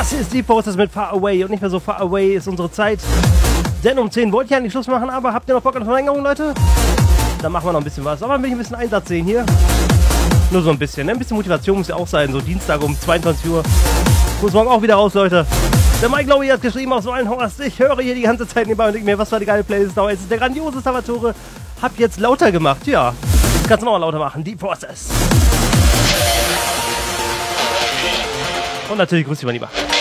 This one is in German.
Das ist die Forces mit Far Away und nicht mehr so far away ist unsere Zeit. Denn um 10 wollte ich eigentlich Schluss machen, aber habt ihr noch Bock auf Verlängerung, Leute? Dann machen wir noch ein bisschen was. Aber will ich ein bisschen Einsatz sehen hier. Nur so ein bisschen, ne? Ein bisschen Motivation muss ja auch sein. So Dienstag um 22 Uhr. Muss morgen auch wieder raus, Leute. Der Mike Lowy hat geschrieben aus Wallenhorst. Ich höre hier die ganze Zeit nebenbei und denke mir, was war die geile Playlist. Es ist der grandiose Salvatore. Hab jetzt lauter gemacht, ja. Jetzt kannst du noch lauter machen. Deep Forces. Und natürlich grüß dich, mein Lieber.